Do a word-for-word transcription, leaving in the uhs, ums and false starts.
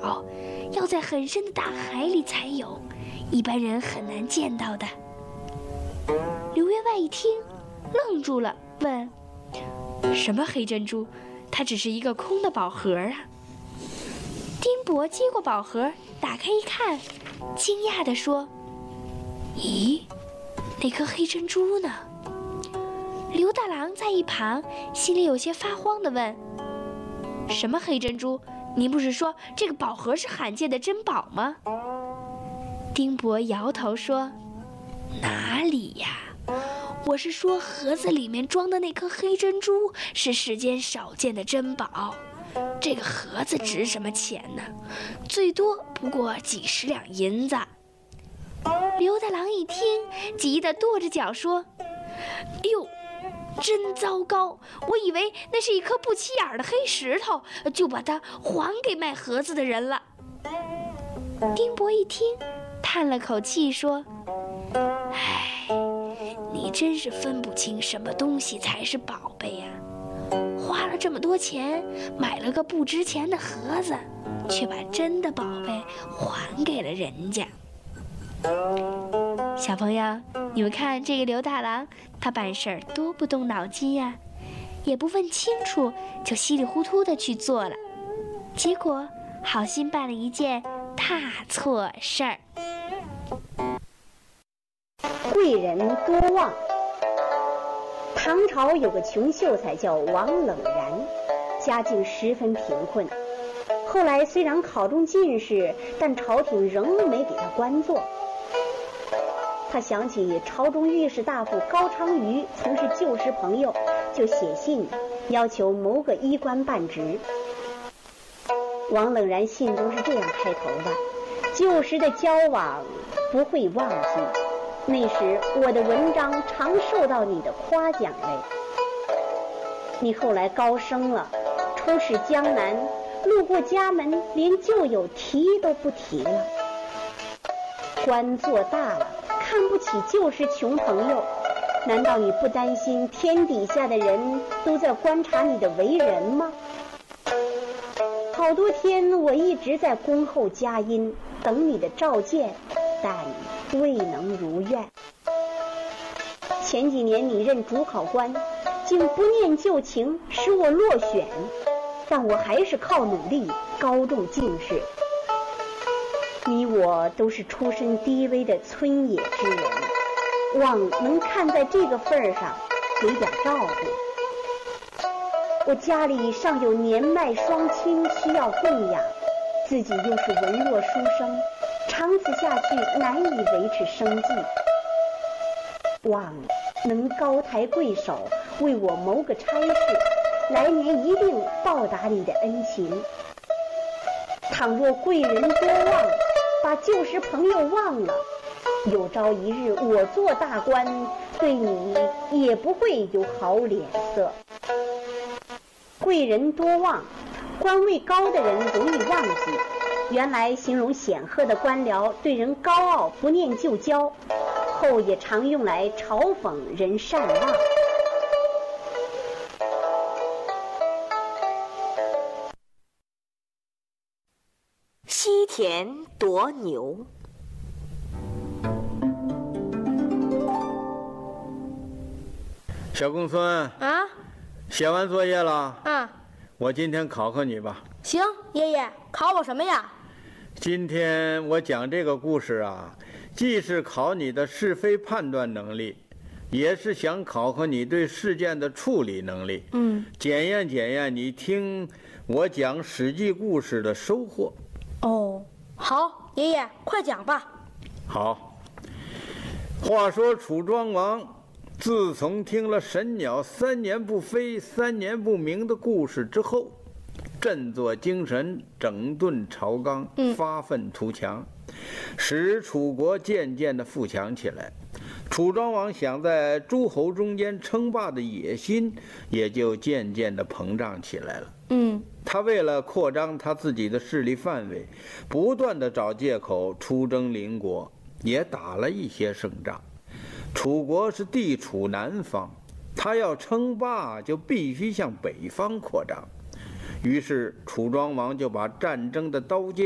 宝要在很深的大海里才有，一般人很难见到的。刘员外一听，愣住了，问：“什么黑珍珠？它只是一个空的宝盒啊！”丁伯接过宝盒，打开一看，惊讶地说：“咦，那颗黑珍珠呢？”刘大郎在一旁心里有些发慌地问：“什么黑珍珠？您不是说这个宝盒是罕见的珍宝吗？”丁伯摇头说：“哪里呀？我是说盒子里面装的那颗黑珍珠是世间少见的珍宝。这个盒子值什么钱呢？最多不过几十两银子。”刘大郎一听，急得跺着脚说：“哎呦！真糟糕！我以为那是一颗不起眼的黑石头，就把它还给卖盒子的人了。”丁伯一听，叹了口气说：“唉，你真是分不清什么东西才是宝贝呀！花了这么多钱买了个不值钱的盒子，却把真的宝贝还给了人家。”小朋友，你们看这个刘大郎，他办事儿多不动脑筋呀，也不问清楚，就稀里糊涂的去做了，结果好心办了一件大错事儿。 贵人多望。唐朝有个穷秀才叫王冷然，家境十分贫困。后来虽然考中进士，但朝廷仍没给他官做。他想起朝中御史大夫高昌谀曾是旧时朋友，就写信要求谋个衣冠办职。王冷然信中是这样开头的：“旧时的交往不会忘记，那时我的文章常受到你的夸奖嘞。你后来高升了，出使江南，路过家门，连旧友提都不提了。官做大了，看不起旧时穷朋友，难道你不担心天底下的人都在观察你的为人吗？好多天我一直在恭候佳音，等你的召见，但未能如愿。前几年你任主考官，竟不念旧情，使我落选，但我还是靠努力高中进士。你我都是出身低微的村野之人，望能看在这个份儿上给点照顾。我家里尚有年迈双亲需要供养，自己又是文弱书生，长此下去难以维持生计。望能高抬贵手，为我谋个差事，来年一定报答你的恩情。倘若贵人多望，把旧时朋友忘了，有朝一日我做大官，对你也不会有好脸色。贵人多望，官位高的人容易忘记，原来形容显赫的官僚对人高傲不念旧交，后也常用来嘲讽人善忘。 西田夺牛。 小公孙啊， 写完作业了？ 啊， 我今天考考你吧。 行，爷爷，考我什么呀？ 今天我讲这个故事啊，既是考你的是非判断能力，也是想考考你对事件的处理能力。 嗯， 检验检验你听我讲史记故事的收获。 哦，好，爷爷，快讲吧。 好。话说楚庄王自从听了神鸟三年不飞三年不鸣的故事之后，振作精神，整顿朝纲，发愤图强，使楚国渐渐地富强起来。楚庄王想在诸侯中间称霸的野心也就渐渐地膨胀起来了。 嗯， 他为了扩张他自己的势力范围，不断地找借口出征邻国，也打了一些胜仗。楚国是地处南方，他要称霸就必须向北方扩张。于是楚庄王就把战争的刀尖